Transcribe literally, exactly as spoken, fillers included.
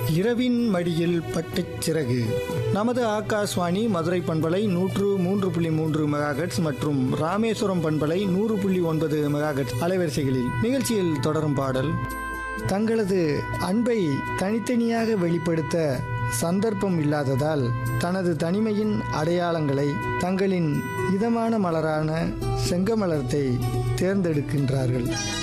இரவின் மடியில் பட்டுச் சிறகு. நமது ஆகாஷ்வாணி மதுரை பண்பலை நூற்று மூன்று புள்ளி மூன்று மெகாஹெட்ஸ் மற்றும் ராமேஸ்வரம் பண்பலை நூறு புள்ளி ஒன்பது மெகாஹெட்ஸ் அலைவரிசைகளில் நிகழ்ச்சியில் தொடரும் பாடல். தங்களது அன்பை தனித்தனியாக வெளிப்படுத்த சந்தர்ப்பம் இல்லாததால் தனது தனிமையின் அடையாளங்களை தங்களின் இதமான மலரான செங்கமலத்தை தேர்ந்தெடுக்கின்றார்கள்.